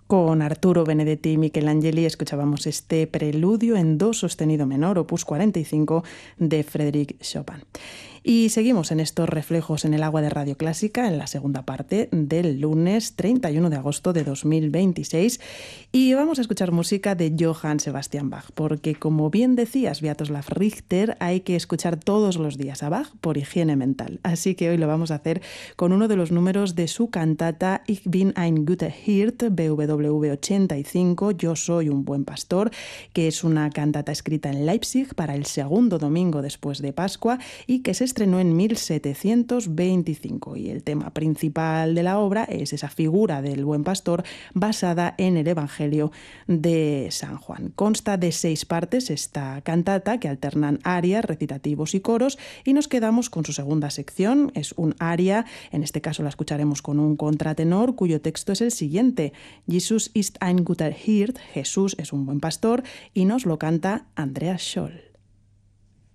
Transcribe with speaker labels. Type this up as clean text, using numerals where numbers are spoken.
Speaker 1: Con Arturo Benedetti y Michelangeli escuchábamos este preludio en do sostenido menor, opus 45, de Frédéric Chopin. Y seguimos en estos reflejos en el agua de Radio Clásica, en la segunda parte del lunes 31 de agosto de 2026. Y vamos a escuchar música de Johann Sebastian Bach, porque como bien decías, Sviatoslav Richter, hay que escuchar todos los días a Bach por higiene mental. Así que hoy lo vamos a hacer con uno de los números de su cantata Ich bin ein guter Hirt, BWV 85, Yo soy un buen pastor, que es una cantata escrita en Leipzig para el segundo domingo después de Pascua y que se estrenó en 1725. Y el tema principal de la obra es esa figura del buen pastor basada en el Evangelio de San Juan. Consta de 6 partes esta cantata que alternan arias, recitativos y coros, y nos quedamos con su segunda sección. Es un aria, en este caso la escucharemos con un contratenor cuyo texto es el siguiente: Jesus ist ein guter Hirt, Jesús es un buen pastor, y nos lo canta Andreas Scholl.